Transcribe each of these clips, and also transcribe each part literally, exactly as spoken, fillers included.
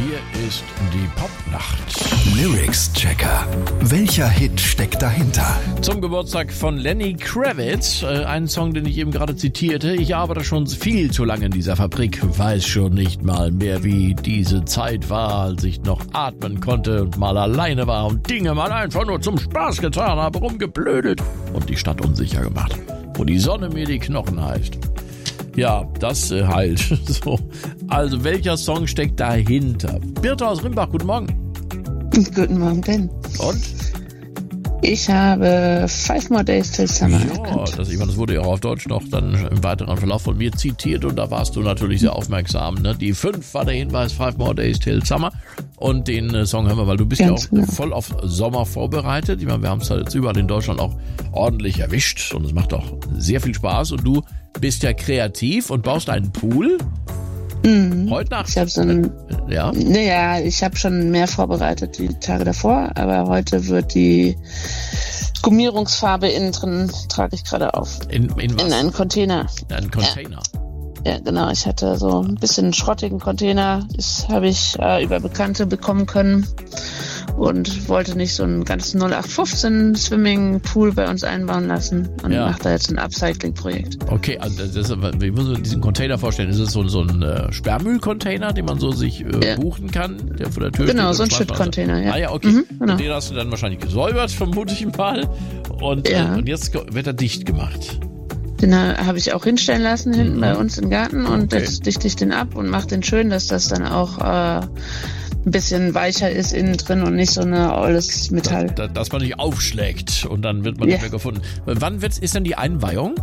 Hier ist die Popnacht. Lyrics Checker. Welcher Hit steckt dahinter? Zum Geburtstag von Lenny Kravitz, äh, einen Song, den ich eben gerade zitierte. Ich arbeite schon viel zu lange in dieser Fabrik, weiß schon nicht mal mehr, wie diese Zeit war, als ich noch atmen konnte und mal alleine war und Dinge mal einfach nur zum Spaß getan habe, rumgeblödet und die Stadt unsicher gemacht, wo die Sonne mir die Knochen heilt. Ja, das äh, halt. So. Also, welcher Song steckt dahinter? Birte aus Rimbach, guten Morgen. Guten Morgen, Ben. Und? Ich habe Five More Days Till Summer Ja, erkannt. das, ich meine, das wurde ja auch auf Deutsch noch dann im weiteren Verlauf von mir zitiert und da warst du natürlich sehr aufmerksam. Ne? Die fünf war der Hinweis, Five More Days Till Summer. Und den äh, Song hören wir, weil du bist Ganz ja auch genau. voll auf Sommer vorbereitet. Ich meine, wir haben es halt jetzt überall in Deutschland auch ordentlich erwischt und es macht auch sehr viel Spaß. Und du bist ja kreativ und baust einen Pool. Mhm. Heute Nacht. Ich habe so ein, Ja. naja, ich habe schon mehr vorbereitet die Tage davor, aber heute wird die Gummierungsfarbe innen drin, trage ich gerade auf. In, in was? In einen Container. In einen Container. Ja, genau. Ich hatte so ein bisschen schrottigen Container. Das habe ich äh, über Bekannte bekommen können und wollte nicht so einen ganz null acht fünfzehn Swimming-Pool bei uns einbauen lassen und Ja. mache da jetzt ein Upcycling-Projekt. Okay, also das ist, wie muss man diesen Container vorstellen? Ist es so, so ein äh, Sperrmüllcontainer, den man so sich äh, Ja. buchen kann, der vor der Tür Genau, steht? so ein und schmeißt man- Schüttcontainer, ja. Ah ja, okay. Mhm, genau. Und den hast du dann wahrscheinlich gesäubert, vermute ich mal. Und, Ja. äh, und jetzt wird er dicht gemacht. Den habe ich auch hinstellen lassen hinten Mhm. bei uns im Garten und Okay. jetzt dichte ich den ab und mache den schön, dass das dann auch äh, ein bisschen weicher ist innen drin und nicht so eine olles Metall. Da, dass man nicht aufschlägt und dann wird man Ja. nicht mehr gefunden. Wann wird's, ist denn die Einweihung?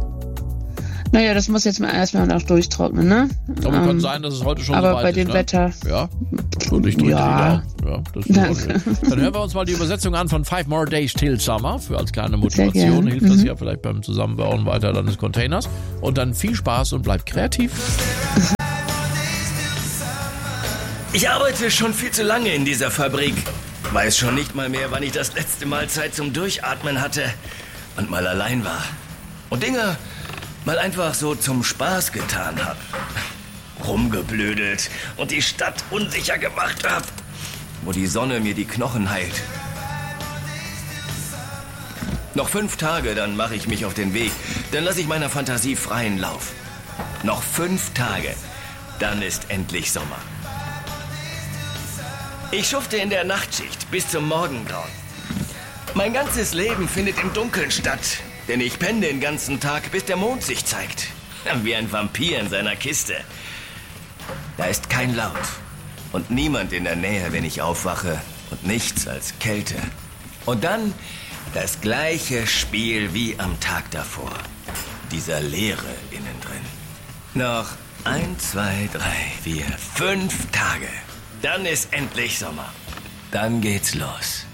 Naja, das muss jetzt mal erstmal noch durchtrocknen, ne? Aber Ähm, kann sein, dass es heute schon aber so weit bei ist, dem ne? Wetter. Ja, und ich drücke Ja. die Daumen. Ja, das ist Danke. okay. Dann hören wir uns mal die Übersetzung an von Five More Days Till Summer. Für als kleine Sehr Motivation gerne. hilft das Mhm. ja vielleicht beim Zusammenbauen weiter dann des Containers. Und dann viel Spaß und bleibt kreativ. Ich arbeite schon viel zu lange in dieser Fabrik. Weiß schon nicht mal mehr, wann ich das letzte Mal Zeit zum Durchatmen hatte und mal allein war. Und Dinge mal einfach so zum Spaß getan hab. Rumgeblödelt und die Stadt unsicher gemacht hab. Wo die Sonne mir die Knochen heilt. Noch fünf Tage, dann mache ich mich auf den Weg. Dann lasse ich meiner Fantasie freien Lauf. Noch fünf Tage, dann ist endlich Sommer. Ich schufte in der Nachtschicht bis zum Morgengrauen. Mein ganzes Leben findet im Dunkeln statt, denn ich penne den ganzen Tag, bis der Mond sich zeigt. Wie ein Vampir in seiner Kiste. Da ist kein Laut und niemand in der Nähe, wenn ich aufwache und nichts als Kälte. Und dann das gleiche Spiel wie am Tag davor. Dieser Leere innen drin. Noch ein, zwei, drei, vier, fünf Tage. Dann ist endlich Sommer. Dann geht's los.